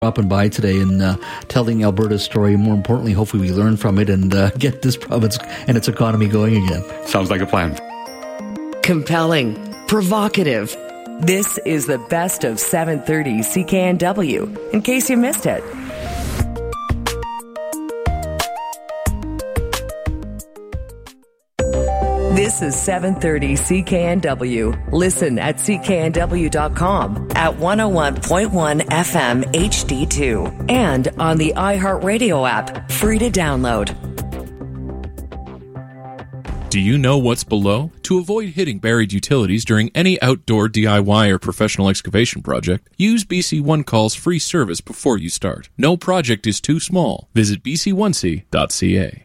Dropping by today and telling Alberta's story. More importantly, hopefully we learn from it and get this province and its economy going again. Sounds like a plan. Compelling, provocative. This is the best of 730 CKNW, in case you missed it. This is 730 CKNW. Listen at cknw.com, at 101.1 FM HD2, and on the iHeartRadio app, free to download. Do you know what's below? To avoid hitting buried utilities during any outdoor DIY or professional excavation project, use BC One Call's free service before you start. No project is too small. Visit bc1c.ca.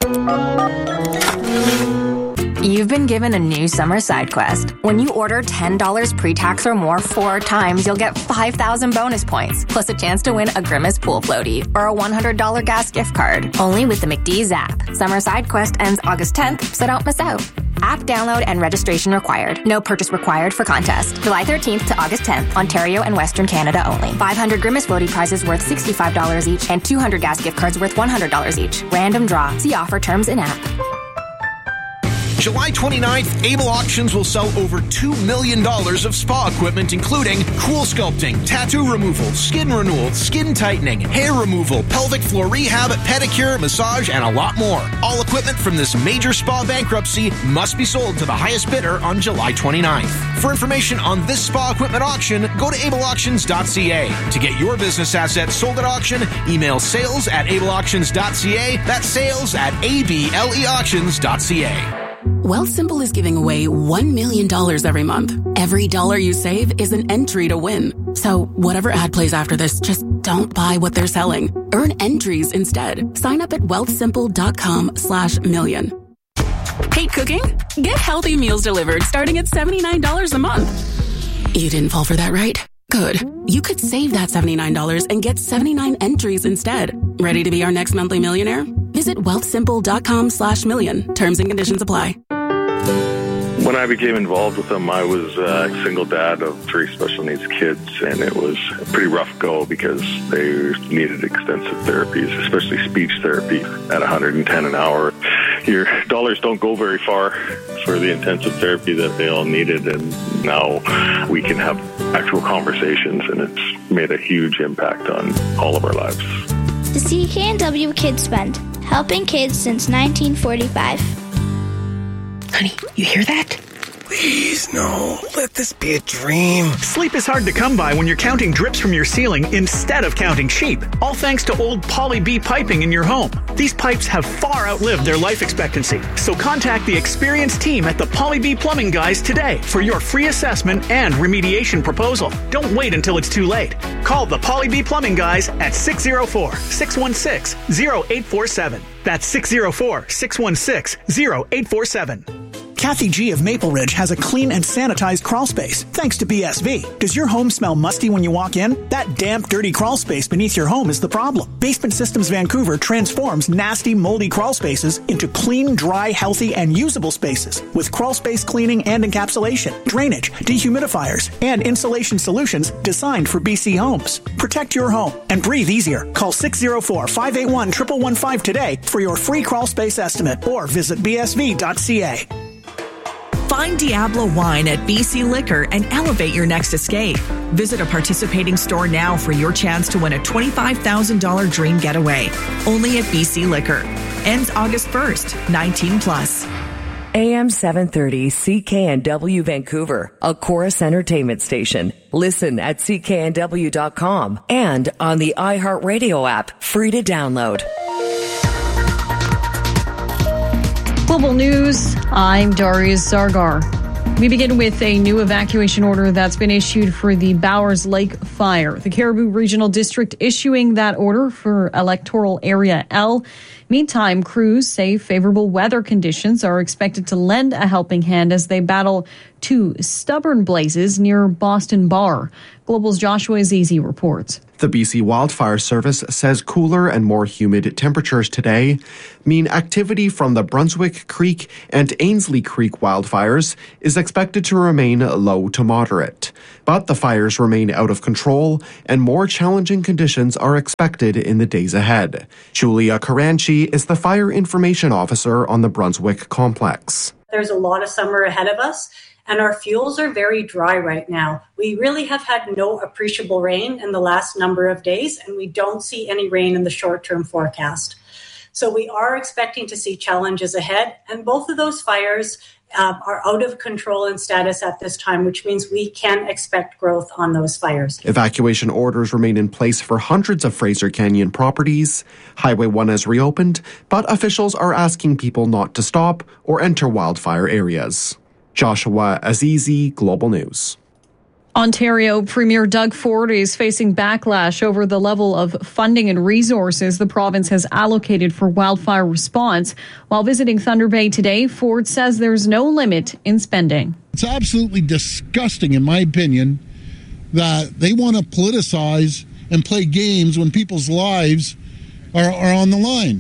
You've been given a new summer side quest. When you order $10 pre-tax or more 4 times, you'll get 5,000 bonus points, plus a chance to win a Grimace pool floaty or a $100 gas gift card. Only with the McDee's app. Summer side quest ends August 10th, so don't miss out. App download and registration required. No purchase required for contest. July 13th to August 10th, Ontario and Western Canada only. 500 Grimace floaty prizes worth $65 each and 200 gas gift cards worth $100 each. Random draw. See offer terms in app. July 29th, Able Auctions will sell over $2 million of spa equipment, including cool sculpting, tattoo removal, skin renewal, skin tightening, hair removal, pelvic floor rehab, pedicure, massage, and a lot more. All equipment from this major spa bankruptcy must be sold to the highest bidder on July 29th. For information on this spa equipment auction, go to ableauctions.ca. To get your business assets sold at auction, email sales@ableauctions.ca. That's sales@ableauctions.ca. Wealthsimple is giving away $1 million every month. Every dollar you save is an entry to win. So whatever ad plays after this, just don't buy what they're selling. Earn entries instead. Sign up at wealthsimple.com/million. Hate cooking? Get healthy meals delivered starting at $79 a month. You didn't fall for that, right? Good. You could save that $79 and get 79 entries instead. Ready to be our next monthly millionaire? Visit wealthsimple.com/million. Terms and conditions apply. When I became involved with them, I was a single dad of 3 special needs kids, and it was a pretty rough go because they needed extensive therapies, especially speech therapy at $110 an hour. Your dollars don't go very far for the intensive therapy that they all needed, and now we can have actual conversations, and it's made a huge impact on all of our lives. The CKNW Kids Fund, helping kids since 1945. Honey, you hear that? Please, no. Let this be a dream. Sleep is hard to come by when you're counting drips from your ceiling instead of counting sheep. All thanks to old Poly B piping in your home. These pipes have far outlived their life expectancy. So contact the experienced team at the Poly B Plumbing Guys today for your free assessment and remediation proposal. Don't wait until it's too late. Call the Poly B Plumbing Guys at 604-616-0847. That's 604-616-0847. Kathy G. of Maple Ridge has a clean and sanitized crawl space, thanks to BSV. Does your home smell musty when you walk in? That damp, dirty crawl space beneath your home is the problem. Basement Systems Vancouver transforms nasty, moldy crawl spaces into clean, dry, healthy, and usable spaces with crawl space cleaning and encapsulation, drainage, dehumidifiers, and insulation solutions designed for BC homes. Protect your home and breathe easier. Call 604-581-1115 today for your free crawl space estimate or visit bsv.ca. Find Diablo Wine at BC Liquor and elevate your next escape. Visit a participating store now for your chance to win a $25,000 dream getaway. Only at BC Liquor. Ends August 1st, 19 plus. AM 730 CKNW Vancouver, a Chorus Entertainment station. Listen at cknw.com and on the iHeartRadio app, free to download. Global News, I'm Darius Zargar. We begin with a new evacuation order that's been issued for the Bowers Lake fire. The Cariboo Regional District issuing that order for Electoral Area L. Meantime, crews say favorable weather conditions are expected to lend a helping hand as they battle two stubborn blazes near Boston Bar. Global's Joshua Azizi reports. The BC Wildfire Service says cooler and more humid temperatures today mean activity from the Brunswick Creek and Ainslie Creek wildfires is expected to remain low to moderate. But the fires remain out of control and more challenging conditions are expected in the days ahead. Julia Caranchi is the Fire Information Officer on the Brunswick Complex. There's a lot of summer ahead of us, and our fuels are very dry right now. We really have had no appreciable rain in the last number of days, and we don't see any rain in the short-term forecast. So we are expecting to see challenges ahead, and both of those fires are out of control in status at this time, which means we can expect growth on those fires. Evacuation orders remain in place for hundreds of Fraser Canyon properties. Highway 1 has reopened, but officials are asking people not to stop or enter wildfire areas. Joshua Azizi, Global News. Ontario Premier Doug Ford is facing backlash over the level of funding and resources the province has allocated for wildfire response. While visiting Thunder Bay today, Ford says there's no limit in spending. It's absolutely disgusting, in my opinion, that they want to politicize and play games when people's lives are on the line.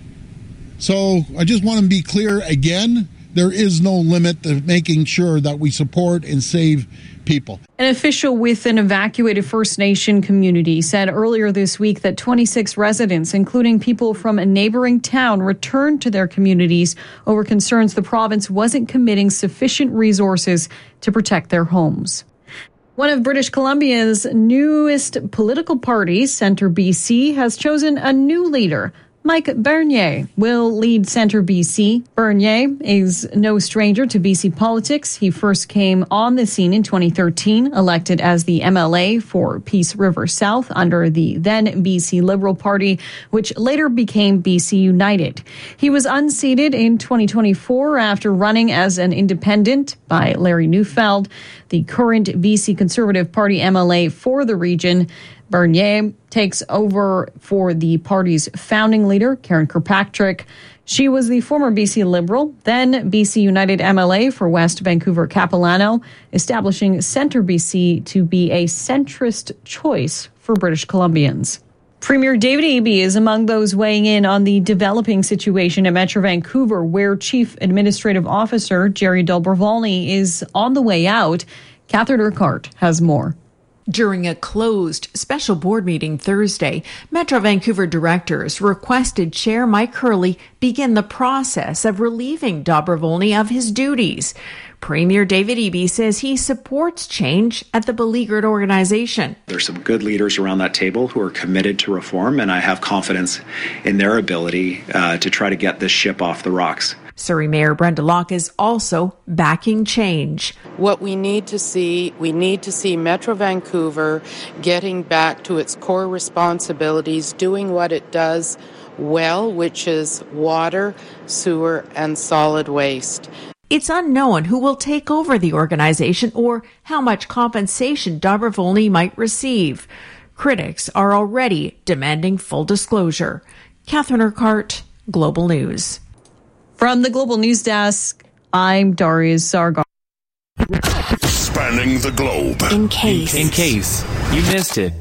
So I just want to be clear again, there is no limit to making sure that we support and save people. An official with an evacuated First Nation community said earlier this week that 26 residents, including people from a neighboring town, returned to their communities over concerns the province wasn't committing sufficient resources to protect their homes. One of British Columbia's newest political parties, Centre BC, has chosen a new leader. Mike Bernier will lead Centre BC. Bernier is no stranger to BC politics. He first came on the scene in 2013, elected as the MLA for Peace River South under the then BC Liberal Party, which later became BC United. He was unseated in 2024 after running as an independent by Larry Neufeld, the current BC Conservative Party MLA for the region. Bernier takes over for the party's founding leader, Karen Kirkpatrick. She was the former BC Liberal, then BC United MLA for West Vancouver Capilano, establishing Centre BC to be a centrist choice for British Columbians. Premier David Eby is among those weighing in on the developing situation at Metro Vancouver, where Chief Administrative Officer Jerry Dolbervolny is on the way out. Catherine Urquhart has more. During a closed special board meeting Thursday, Metro Vancouver directors requested Chair Mike Hurley begin the process of relieving Dolbervolny of his duties. Premier David Eby says he supports change at the beleaguered organization. There's some good leaders around that table who are committed to reform, and I have confidence in their ability to try to get this ship off the rocks. Surrey Mayor Brenda Locke is also backing change. What we need to see Metro Vancouver getting back to its core responsibilities, doing what it does well, which is water, sewer, and solid waste. It's unknown who will take over the organization or how much compensation Dolbervolny might receive. Critics are already demanding full disclosure. Catherine Urquhart, Global News. From the Global News Desk, I'm Darius Zargar. Spanning the globe. In case you missed it.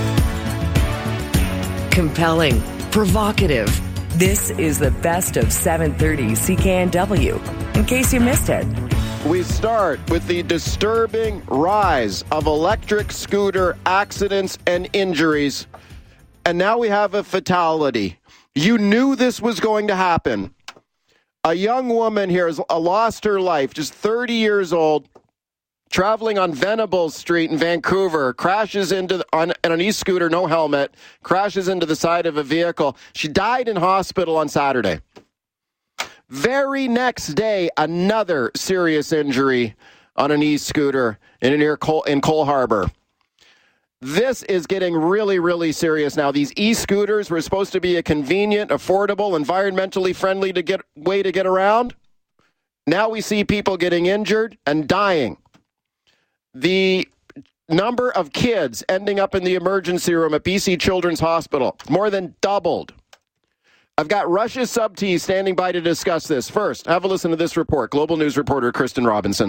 Compelling, provocative. This is the best of 730 CKNW. In case you missed it. We start with the disturbing rise of electric scooter accidents and injuries. And now we have a fatality. You knew this was going to happen. A young woman here has lost her life, just 30 years old, traveling on Venables Street in Vancouver, crashes on an e-scooter, no helmet, crashes into the side of a vehicle. She died in hospital on Saturday. Very next day, another serious injury on an e-scooter in Cole Harbour. This is getting really, really serious now. These e-scooters were supposed to be a convenient, affordable, environmentally friendly way to get around. Now we see people getting injured and dying. The number of kids ending up in the emergency room at BC Children's Hospital more than doubled. I've got Russia Subtee standing by to discuss this. First, have a listen to this report. Global News reporter Kristen Robinson.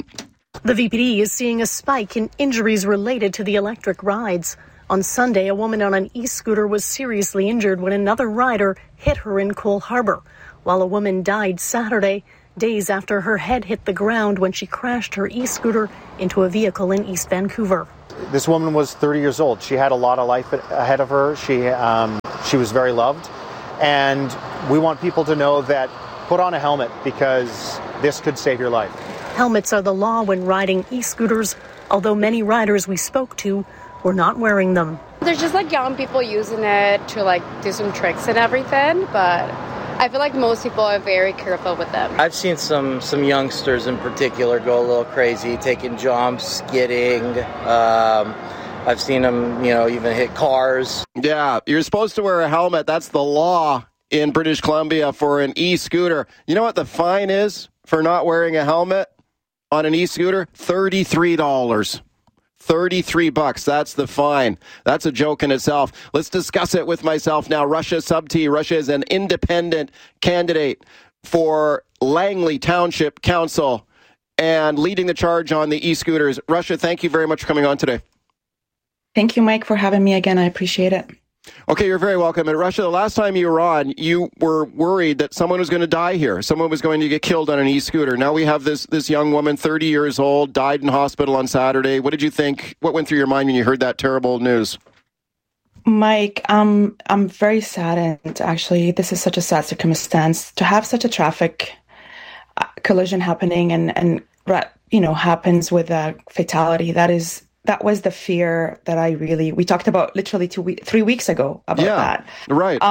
The VPD is seeing a spike in injuries related to the electric rides. On Sunday, a woman on an e-scooter was seriously injured when another rider hit her in Cole Harbour, while a woman died Saturday, days after her head hit the ground when she crashed her e-scooter into a vehicle in East Vancouver. This woman was 30 years old. She had a lot of life ahead of her. She was very loved. And we want people to know that put on a helmet because this could save your life. Helmets are the law when riding e-scooters, although many riders we spoke to were not wearing them. There's just like young people using it to like do some tricks and everything, but I feel like most people are very careful with them. I've seen some youngsters in particular go a little crazy, taking jumps, skidding. I've seen them, even hit cars. Yeah, you're supposed to wear a helmet. That's the law in British Columbia for an e-scooter. You know what the fine is for not wearing a helmet on an e-scooter? $33. $33. That's the fine. That's a joke in itself. Let's discuss it with myself now. Russia Sub-T. Russia is an independent candidate for Langley Township Council and leading the charge on the e-scooters. Russia, thank you very much for coming on today. Thank you, Mike, for having me again. I appreciate it. Okay, you're very welcome. And Russia, the last time you were on, you were worried that someone was going to die here. Someone was going to get killed on an e-scooter. Now we have this young woman, 30 years old, died in hospital on Saturday. What did you think? What went through your mind when you heard that terrible news? Mike, I'm very saddened, actually. This is such a sad circumstance. To have such a traffic collision happening and happens with a fatality, that was the fear that we talked about literally 3 weeks ago about that. Right.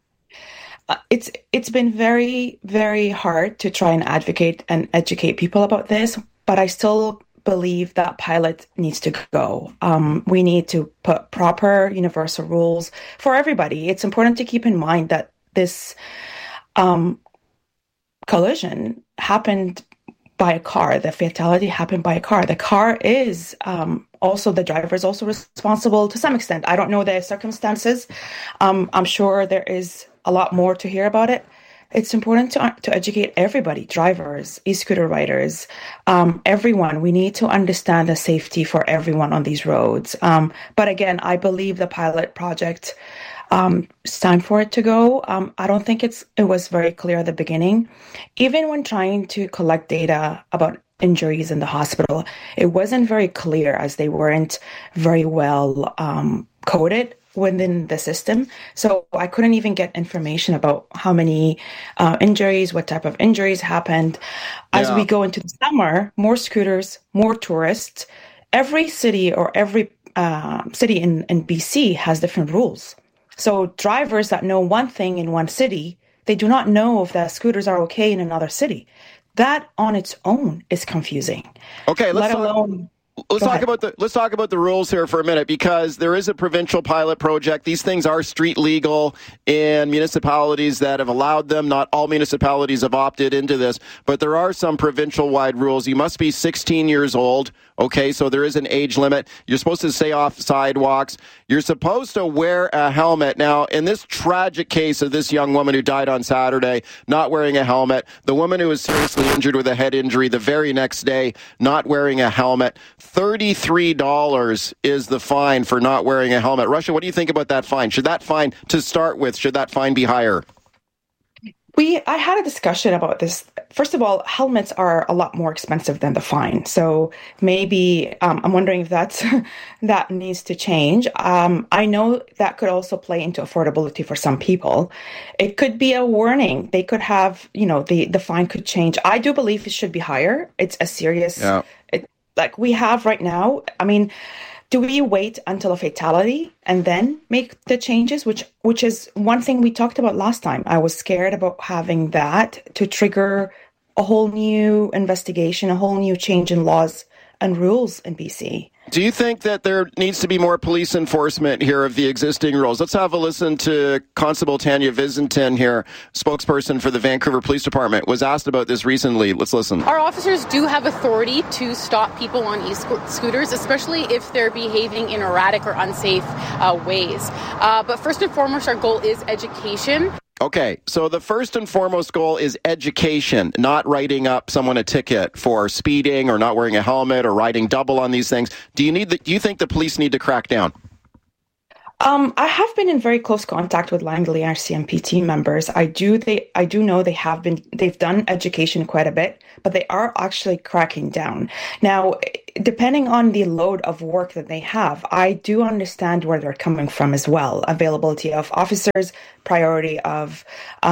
It's been very, very hard to try and advocate and educate people about this, but I still believe that pilot needs to go. We need to put proper universal rules for everybody. It's important to keep in mind that this collision happened by a car. The fatality happened by a car. The car is the driver is also responsible to some extent. I don't know the circumstances. I'm sure there is a lot more to hear about it. It's important to educate everybody, drivers, e-scooter riders, everyone. We need to understand the safety for everyone on these roads. But again, I believe the pilot project, it's time for it to go. I don't think it was very clear at the beginning. Even when trying to collect data about injuries in the hospital, it wasn't very clear as they weren't very well coded within the system. So I couldn't even get information about how many injuries, what type of injuries happened. As we go into the summer, more scooters, more tourists. Every city or every city in BC has different rules. So drivers that know one thing in one city, they do not know if the scooters are okay in another city. That on its own is confusing. Okay, let's talk about the rules here for a minute, because there is a provincial pilot project. These things are street legal in municipalities that have allowed them. Not all municipalities have opted into this, but there are some provincial-wide rules. You must be 16 years old. Okay, so there is an age limit. You're supposed to stay off sidewalks. You're supposed to wear a helmet. Now, in this tragic case of this young woman who died on Saturday, not wearing a helmet, the woman who was seriously injured with a head injury the very next day, not wearing a helmet, $33 is the fine for not wearing a helmet. Russia, what do you think about that fine? Should that fine, to start with, should that fine be higher? I had a discussion about this. First of all, helmets are a lot more expensive than the fine. So maybe I'm wondering if that needs to change. I know that could also play into affordability for some people. It could be a warning. They could have, the fine could change. I do believe it should be higher. It's a serious, like we have right now. I mean, do we wait until a fatality and then make the changes, which is one thing we talked about last time? I was scared about having that to trigger a whole new investigation, a whole new change in laws and rules in BC. Do you think that there needs to be more police enforcement here of the existing rules? Let's have a listen to Constable Tanya Visentin here, spokesperson for the Vancouver Police Department, was asked about this recently. Let's listen. Our officers do have authority to stop people on e-scooters, especially if they're behaving in erratic or unsafe ways. But first and foremost, our goal is education. Okay, so the first and foremost goal is education, not writing up someone a ticket for speeding or not wearing a helmet or riding double on these things. Do you think the police need to crack down? I have been in very close contact with Langley RCMP team members. I do know they've done education quite a bit, but they are actually cracking down. Now, depending on the load of work that they have, I do understand where they're coming from as well. Availability of officers, priority of,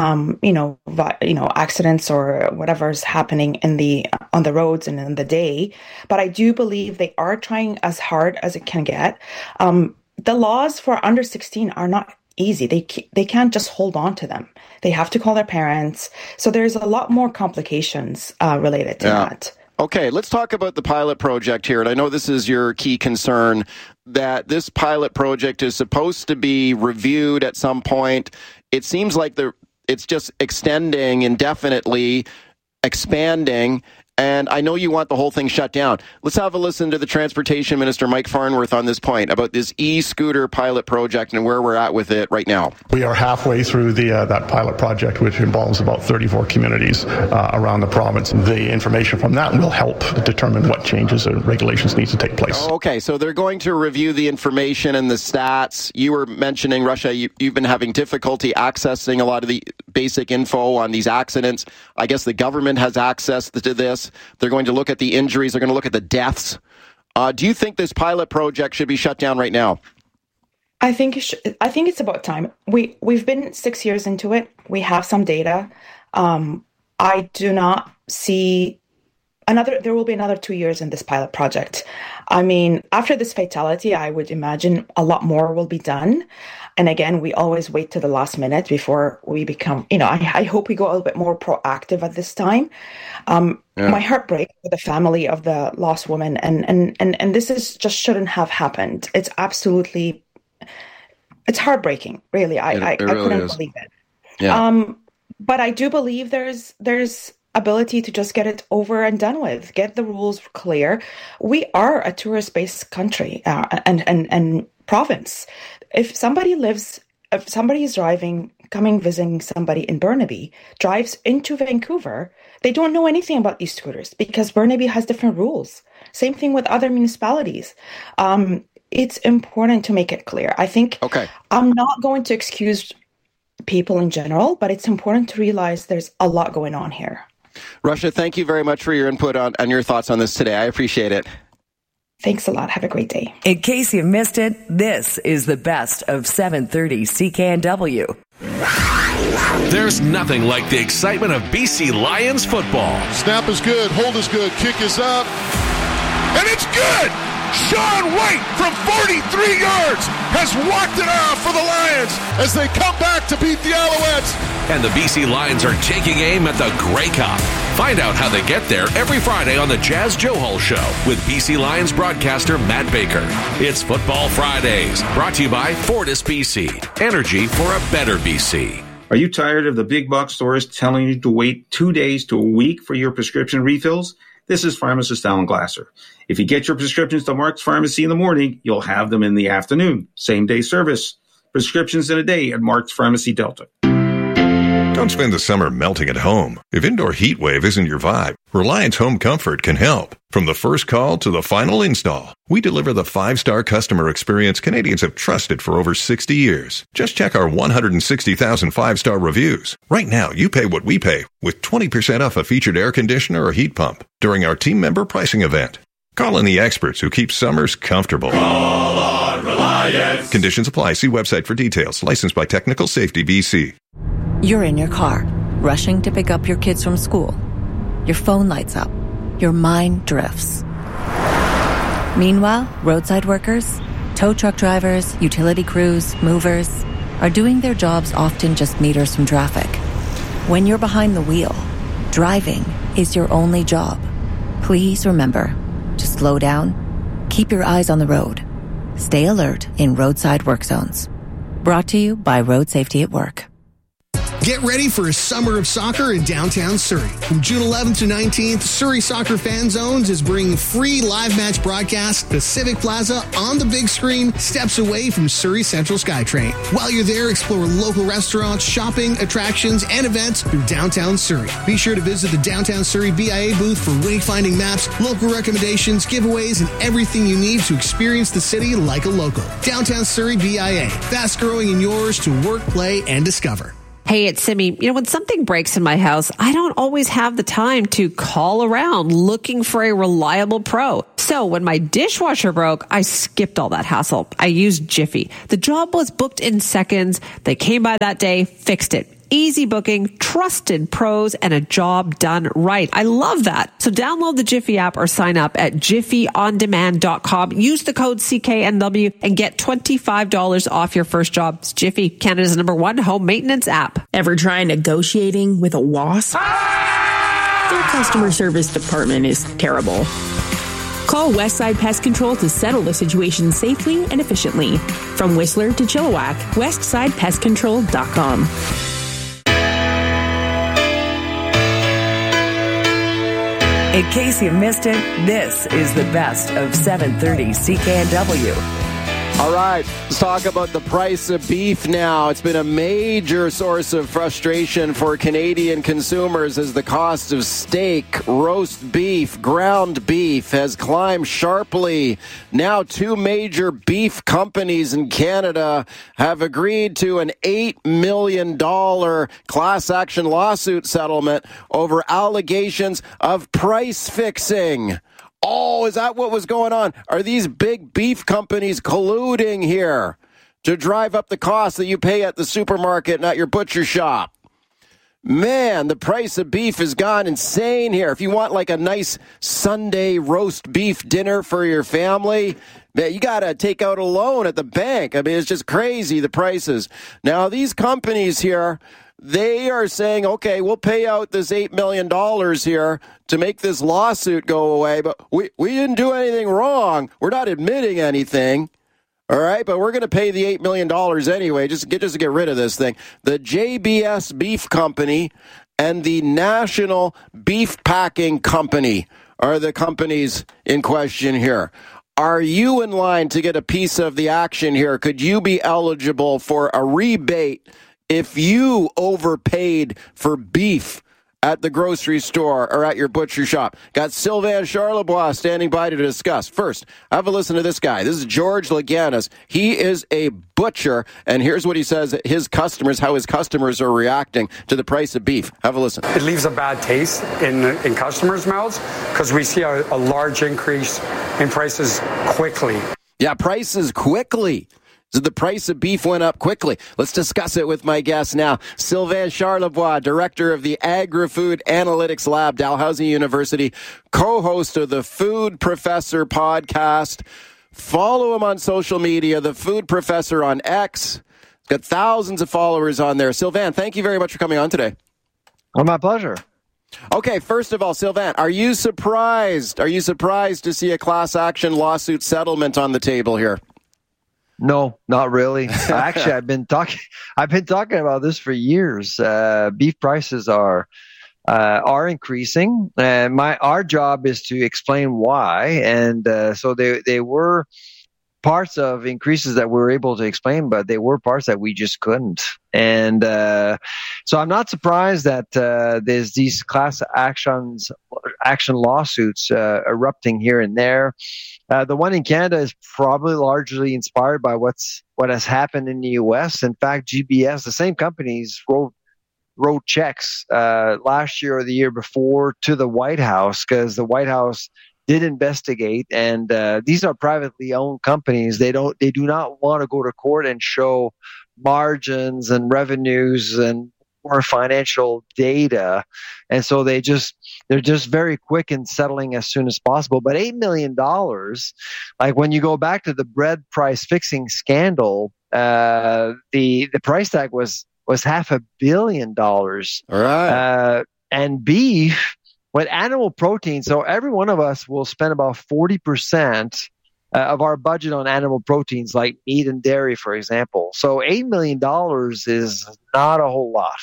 accidents or whatever's happening on the roads and in the day. But I do believe they are trying as hard as it can get. The laws for under 16 are not easy. They can't just hold on to them. They have to call their parents. So there's a lot more complications related to that. Okay, let's talk about the pilot project here. And I know this is your key concern, that this pilot project is supposed to be reviewed at some point. It seems like it's just extending indefinitely, expanding. And I know you want the whole thing shut down. Let's have a listen to the Transportation Minister, Mike Farnworth, on this point about this e-scooter pilot project and where we're at with it right now. We are halfway through that pilot project, which involves about 34 communities around the province. The information from that will help determine what changes and regulations need to take place. Okay, so they're going to review the information and the stats. You were mentioning, Russia, you've been having difficulty accessing a lot of the basic info on these accidents. I guess the government has access to this. They're going to look at the injuries. They're going to look at the deaths. Do you think this pilot project should be shut down right now? I think it's about time. We've been 6 years into it. We have some data. I do not see there will be another 2 years in this pilot project. I mean, after this fatality, I would imagine a lot more will be done. And again, we always wait to the last minute before we become, I hope we go a little bit more proactive at this time. My heart breaks for the family of the lost woman. And this just shouldn't have happened. It's heartbreaking, really. I couldn't believe it. Yeah. But I do believe there's ability to just get it over and done with, get the rules clear. We are a tourist-based country and province. If somebody is driving, visiting somebody in Burnaby, drives into Vancouver, they don't know anything about these scooters because Burnaby has different rules. Same thing with other municipalities. It's important to make it clear. I think I'm not going to excuse people in general, but it's important to realize there's a lot going on here. Russia, thank you very much for your input and your thoughts on this today. I appreciate it. Thanks a lot. Have a great day. In case you missed it, this is the best of 730 CKNW. There's nothing like the excitement of BC Lions football. Snap is good. Hold is good. Kick is up. And it's good! Sean White from 43 yards has walked it off for the Lions as they come back to beat the Alouettes. And the BC Lions are taking aim at the Grey Cup. Find out how they get there every Friday on the Jazz Johal Show with BC Lions broadcaster Matt Baker. It's Football Fridays, brought to you by Fortis BC. Energy for a better BC. Are you tired of the big box stores telling you to wait 2 days to a week for your prescription refills? This is pharmacist Alan Glasser. If you get your prescriptions to Mark's Pharmacy in the morning, you'll have them in the afternoon. Same day service. Prescriptions in a day at Mark's Pharmacy Delta. Don't spend the summer melting at home. If indoor heat wave isn't your vibe, Reliance Home Comfort can help. From the first call to the final install, we deliver the 5-star customer experience Canadians have trusted for over 60 years. Just check our 160,000 5-star reviews. Right now, you pay what we pay with 20% off a featured air conditioner or heat pump during our team member pricing event. Call in the experts who keep summers comfortable. Call on Reliance. Conditions apply. See website for details. Licensed by Technical Safety BC. You're in your car, rushing to pick up your kids from school. Your phone lights up. Your mind drifts. Meanwhile, roadside workers, tow truck drivers, utility crews, movers are doing their jobs often just meters from traffic. When you're behind the wheel, driving is your only job. Please remember to slow down, keep your eyes on the road, stay alert in roadside work zones. Brought to you by Road Safety at Work. Get ready for a summer of soccer in downtown Surrey. From June 11th to 19th, Surrey Soccer Fan Zones is bringing free live match broadcasts to Civic Plaza on the big screen, steps away from Surrey Central SkyTrain. While you're there, explore local restaurants, shopping, attractions, and events through downtown Surrey. Be sure to visit the Downtown Surrey BIA booth for wayfinding maps, local recommendations, giveaways, and everything you need to experience the city like a local. Downtown Surrey BIA, fast growing in yours to work, play, and discover. Hey, it's Simi. When something breaks in my house, I don't always have the time to call around looking for a reliable pro. So when my dishwasher broke, I skipped all that hassle. I used Jiffy. The job was booked in seconds. They came by that day, fixed it. Easy booking, trusted pros, and a job done right. I love that. So download the Jiffy app or sign up at jiffyondemand.com. Use the code CKNW and get $25 off your first job. It's Jiffy, Canada's #1 home maintenance app. Ever try negotiating with a wasp? Their customer service department is terrible. Call Westside Pest Control to settle the situation safely and efficiently. From Whistler to Chilliwack, westsidepestcontrol.com. In case you missed it, this is the best of 730 CKNW. All right, let's talk about the price of beef now. It's been a major source of frustration for Canadian consumers as the cost of steak, roast beef, ground beef has climbed sharply. Now, 2 major beef companies in Canada have agreed to an $8 million class action lawsuit settlement over allegations of price fixing. Oh, is that what was going on? Are these big beef companies colluding here to drive up the cost that you pay at the supermarket and at your butcher shop? Man, the price of beef has gone insane here. If you want like a nice Sunday roast beef dinner for your family, man, you got to take out a loan at the bank. I mean, it's just crazy, the prices. Now, these companies here, they are saying, okay, we'll pay out this $8 million here to make this lawsuit go away, but we didn't do anything wrong. We're not admitting anything. All right, but we're going to pay the $8 million anyway, just to get rid of this thing. The JBS Beef Company and the National Beef Packing Company are the companies in question here. Are you in line to get a piece of the action here? Could you be eligible for a rebate if you overpaid for beef at the grocery store or at your butcher shop? Got Sylvain Charlebois standing by to discuss. First, have a listen to this guy. This is George Laganis. He is a butcher, and here's what he says how his customers are reacting to the price of beef. Have a listen. It leaves a bad taste in customers' mouths because we see a large increase in prices quickly. Yeah, prices quickly. So the price of beef went up quickly. Let's discuss it with my guest now. Sylvain Charlebois, director of the Agri-Food Analytics Lab, Dalhousie University, co-host of the Food Professor podcast. Follow him on social media, the Food Professor on X. He's got thousands of followers on there. Sylvain, thank you very much for coming on today. Oh, my pleasure. Okay, first of all, Sylvain, are you surprised? Are you surprised to see a class action lawsuit settlement on the table here? No, not really. Actually, I've been talking about this for years. Beef prices are increasing, and our job is to explain why. And so they were parts of increases that we were able to explain, but they were parts that we just couldn't. And so I'm not surprised that there's these class action lawsuits erupting here and there. The one in Canada is probably largely inspired by what has happened in the U.S. In fact, GBS, the same companies, wrote checks last year or the year before to the White House because the White House did investigate, and these are privately owned companies. They do not want to go to court and show margins and revenues and more financial data, and so they're just very quick in settling as soon as possible. But $8 million, like when you go back to the bread price fixing scandal, the price tag was $500 million. All right, and beef with animal protein. So every one of us will spend about 40% of our budget on animal proteins, like meat and dairy, for example. So $8 million is not a whole lot.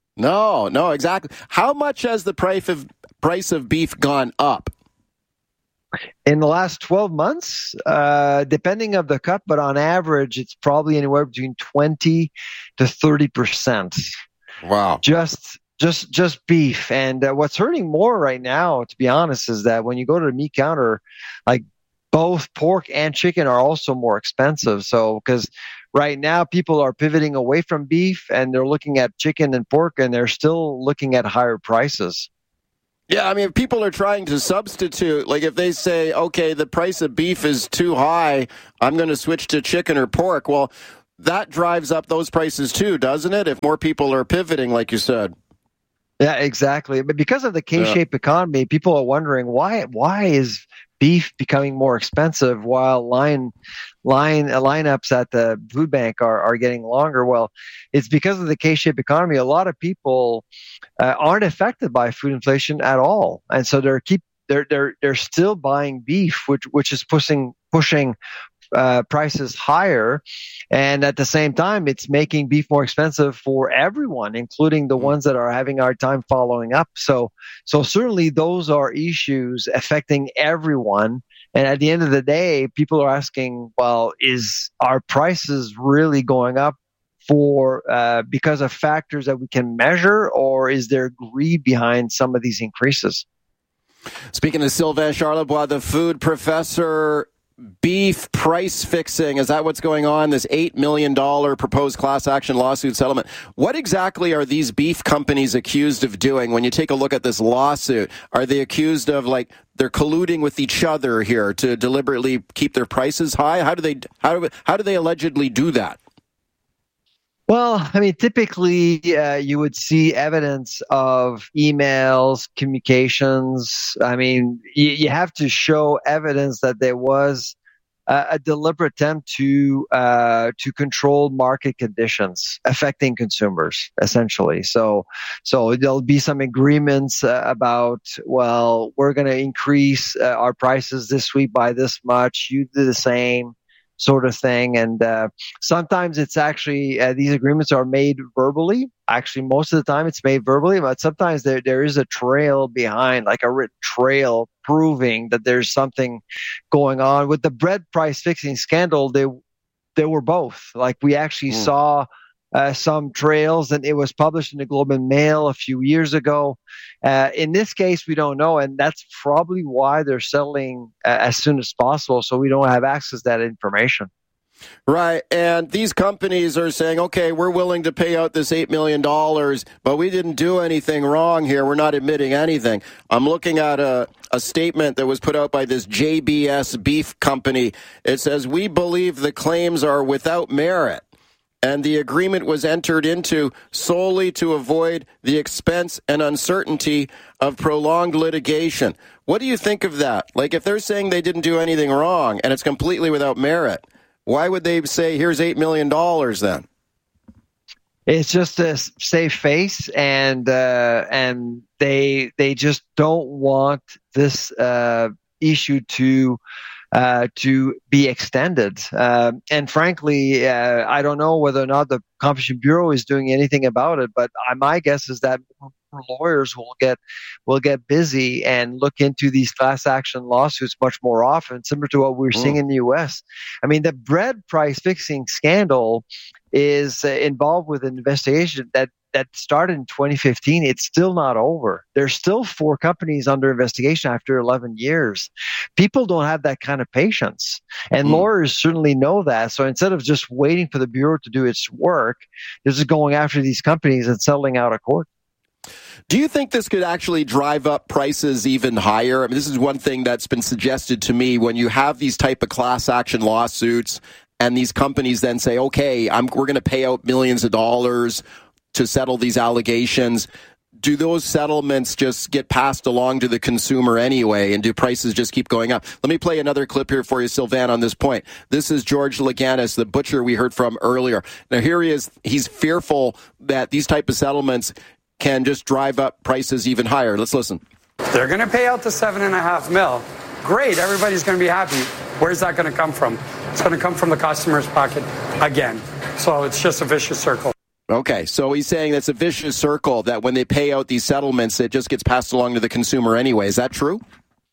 No, exactly. How much has the price of beef gone up? In the last 12 months, depending on the cut, but on average, it's probably anywhere between 20 to 30%. Wow. Just beef. And what's hurting more right now, to be honest, is that when you go to the meat counter, like both pork and chicken are also more expensive. So, because right now people are pivoting away from beef and they're looking at chicken and pork, and they're still looking at higher prices. Yeah, I mean, if people are trying to substitute, like if they say, okay, the price of beef is too high, I'm going to switch to chicken or pork. Well, that drives up those prices too, doesn't it? If more people are pivoting, like you said. Yeah, exactly. But because of the K-shaped economy, people are wondering why is beef becoming more expensive while lineups at the food bank are getting longer. Well, it's because of the K-shaped economy. A lot of people aren't affected by food inflation at all, and so they're still buying beef, which is pushing prices higher, and at the same time, it's making beef more expensive for everyone, including the ones that are having a hard time following up. So certainly those are issues affecting everyone. And at the end of the day, people are asking, well, are prices really going up because of factors that we can measure, or is there greed behind some of these increases? Speaking of Sylvain Charlebois, the food professor, beef price fixing, is that what's going on? This $8 million proposed class action lawsuit settlement. What exactly are these beef companies accused of doing? When you take a look at this lawsuit, are they accused of they're colluding with each other here to deliberately keep their prices high? How do they allegedly do that? Well, I mean, typically you would see evidence of emails, communications. I mean, you have to show evidence that there was a deliberate attempt to control market conditions affecting consumers, essentially. So there'll be some agreements about, well, we're going to increase our prices this week by this much. You do the same. Sort of thing. And sometimes it's actually, these agreements are made verbally. Actually, most of the time it's made verbally, but sometimes there is a trail behind, like a written trail proving that there's something going on. With the bread price fixing scandal, they were both. Like we actually saw some trails, and it was published in the Globe and Mail a few years ago. In this case, we don't know, and that's probably why they're settling as soon as possible, so we don't have access to that information. Right, and these companies are saying, okay, we're willing to pay out this $8 million, but we didn't do anything wrong here. We're not admitting anything. I'm looking at a statement that was put out by this JBS Beef Company. It says, we believe the claims are without merit, and the agreement was entered into solely to avoid the expense and uncertainty of prolonged litigation. What do you think of that? Like, if they're saying they didn't do anything wrong and it's completely without merit, why would they say, here's $8 million then? It's just a safe face, and they just don't want this issue to be extended. And frankly, I don't know whether or not the Competition Bureau is doing anything about it, but my guess is that lawyers will get busy and look into these class action lawsuits much more often, similar to what we're seeing in the U.S. I mean, the bread price fixing scandal is involved with an investigation that started in 2015. It's still not over. There's still 4 companies under investigation after 11 years. People don't have that kind of patience, and lawyers certainly know that. So instead of just waiting for the Bureau to do its work, they're just going after these companies and settling out of court. Do you think this could actually drive up prices even higher? I mean, this is one thing that's been suggested to me when you have these type of class action lawsuits and these companies then say, okay, we're going to pay out millions of dollars to settle these allegations. Do those settlements just get passed along to the consumer anyway, and do prices just keep going up? Let me play another clip here for you, Sylvain, on this point. This is George Laganis, the butcher we heard from earlier. Now, here he is. He's fearful that these type of settlements can just drive up prices even higher. Let's listen. They're going to pay out the $7.5 million. Great, everybody's going to be happy. Where's that going to come from? It's going to come from the customer's pocket again. So it's just a vicious circle. Okay, so he's saying that's a vicious circle, that when they pay out these settlements, it just gets passed along to the consumer anyway. Is that true?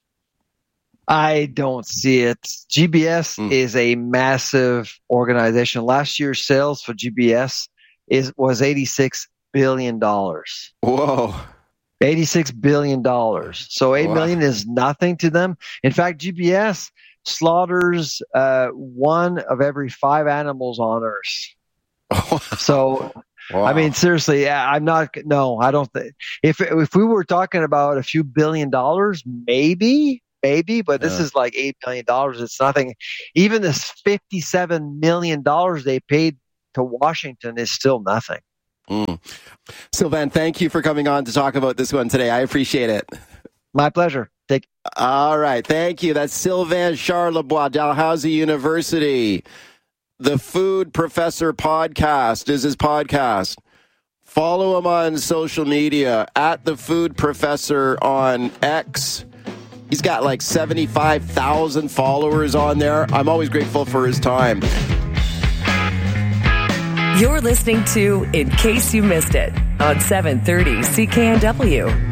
I don't see it. GBS is a massive organization. Last year's sales for GBS was $86 billion. Whoa. $86 billion. So $8 million is nothing to them. In fact, GBS slaughters 1 of every 5 animals on Earth. So, I mean, seriously, I don't think. If we were talking about a few $1 billion, maybe, but this is like $8 million. It's nothing. Even this $57 million they paid to Washington is still nothing. Sylvain, thank you for coming on to talk about this one today. I appreciate it. My pleasure. All right. Thank you. That's Sylvain Charlebois, Dalhousie University. The Food Professor Podcast is his podcast. Follow him on social media at The Food Professor on X. He's got like 75,000 followers on there. I'm always grateful for his time. You're listening to In Case You Missed It on 730 CKNW.